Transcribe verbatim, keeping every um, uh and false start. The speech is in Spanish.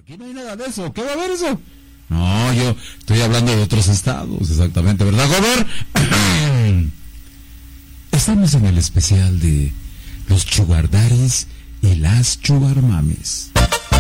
aquí no hay nada de eso. ¿Qué va a haber eso? No, yo estoy hablando de otros estados, exactamente, ¿verdad, Gober? Estamos en el especial de los sugar daddies y las sugar mamis.